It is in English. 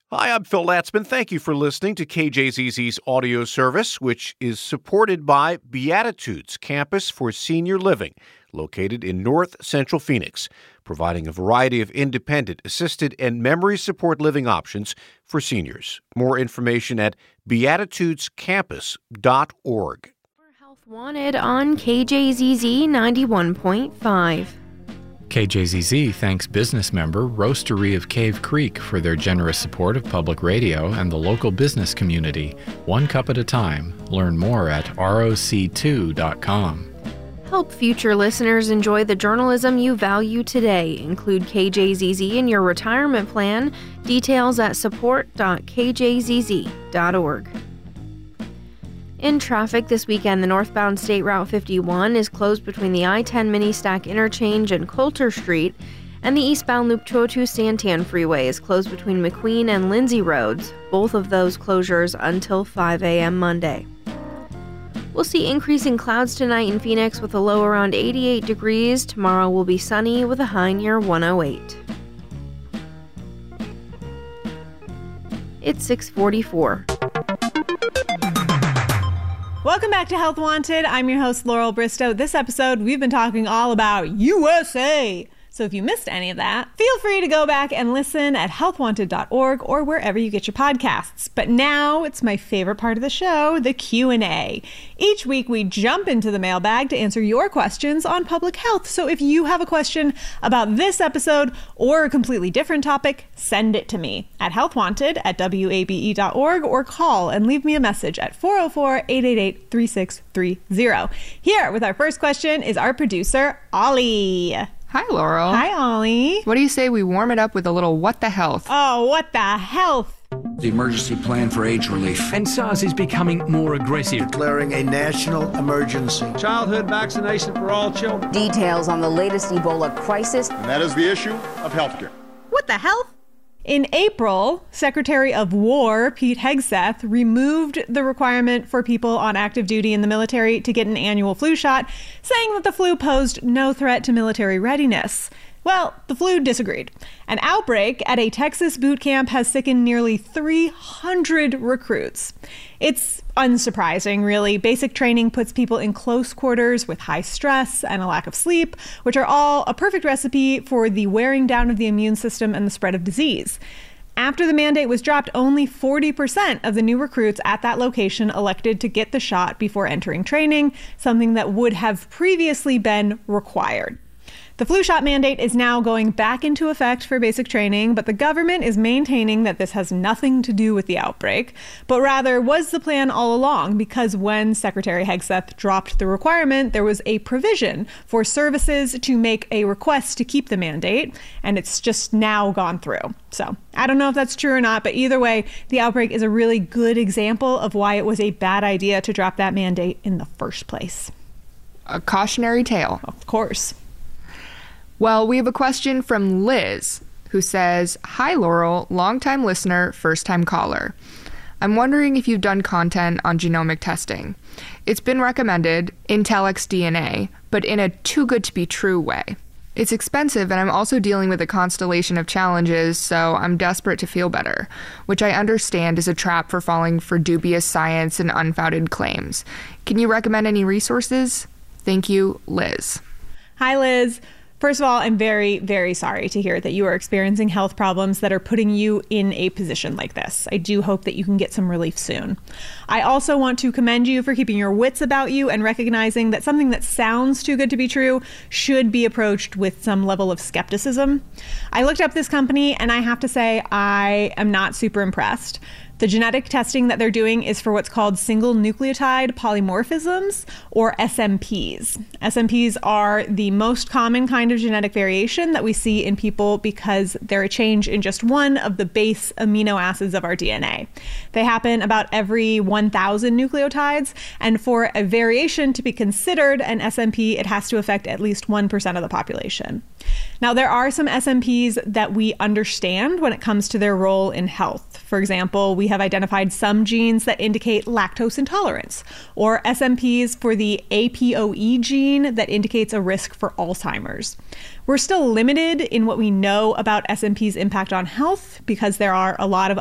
Hi, I'm Phil Latzman. Thank you for listening to KJZZ's audio service, which is supported by Beatitudes Campus for Senior Living, located in North Central Phoenix, providing a variety of independent, assisted, and memory support living options for seniors. More information at beatitudescampus.org. Health Wanted on KJZZ 91.5. KJZZ thanks business member Roastery of Cave Creek for their generous support of public radio and the local business community. One cup at a time. Learn more at roc2.com. Help future listeners enjoy the journalism you value today. Include KJZZ in your retirement plan. Details at support.kjzz.org. In traffic this weekend, the northbound State Route 51 is closed between the I-10 Mini-Stack Interchange and Coulter Street, and the eastbound Loop 202 Santan Freeway is closed between McQueen and Lindsay Roads, both of those closures until 5 a.m. Monday. We'll see increasing clouds tonight in Phoenix with a low around 88 degrees. Tomorrow will be sunny with a high near 108. It's 6:44. Welcome back to Health Wanted. I'm your host, Laurel Bristow. This episode, we've been talking all about USA. So if you missed any of that, feel free to go back and listen at healthwanted.org or wherever you get your podcasts. But now it's my favorite part of the show, the Q&A. Each week we jump into the mailbag to answer your questions on public health. So if you have a question about this episode or a completely different topic, send it to me at healthwanted@wabe.org or call and leave me a message at 404-888-3630. Here with our first question is our producer, Ollie. Hi, Laurel. Hi, Ollie. What do you say we warm it up with a little what the health? Oh, what the health? The emergency plan for AIDS relief. And SARS is becoming more aggressive. Declaring a national emergency. Childhood vaccination for all children. Details on the latest Ebola crisis. And that is the issue of healthcare. What the health? In April, Secretary of War Pete Hegseth removed the requirement for people on active duty in the military to get an annual flu shot, saying that the flu posed no threat to military readiness. Well, the flu disagreed. An outbreak at a Texas boot camp has sickened nearly 300 recruits. It's unsurprising, really. Basic training puts people in close quarters with high stress and a lack of sleep, which are all a perfect recipe for the wearing down of the immune system and the spread of disease. After the mandate was dropped, only 40% of the new recruits at that location elected to get the shot before entering training, something that would have previously been required. The flu shot mandate is now going back into effect for basic training, but the government is maintaining that this has nothing to do with the outbreak, but rather was the plan all along, because when Secretary Hegseth dropped the requirement, there was a provision for services to make a request to keep the mandate, and it's just now gone through. So I don't know if that's true or not, but either way, the outbreak is a really good example of why it was a bad idea to drop that mandate in the first place. A cautionary tale. Of course. Well, we have a question from Liz, who says, "Hi, Laurel, longtime listener, first-time caller. I'm wondering if you've done content on genomic testing. It's been recommended, Intellex DNA, but in a too-good-to-be-true way. It's expensive, and I'm also dealing with a constellation of challenges, so I'm desperate to feel better, which I understand is a trap for falling for dubious science and unfounded claims. Can you recommend any resources? Thank you, Liz." Hi, Liz. First of all, I'm very, very sorry to hear that you are experiencing health problems that are putting you in a position like this. I do hope that you can get some relief soon. I also want to commend you for keeping your wits about you and recognizing that something that sounds too good to be true should be approached with some level of skepticism. I looked up this company and I have to say I am not super impressed. The genetic testing that they're doing is for what's called single nucleotide polymorphisms, or SNPs. SNPs are the most common kind of genetic variation that we see in people because they're a change in just one of the base amino acids of our DNA. They happen about every 1,000 nucleotides, and for a variation to be considered an SNP, it has to affect at least 1% of the population. Now, there are some SNPs that we understand when it comes to their role in health. For example, we have identified some genes that indicate lactose intolerance, or SNPs for the APOE gene that indicates a risk for Alzheimer's. We're still limited in what we know about SNP's impact on health because there are a lot of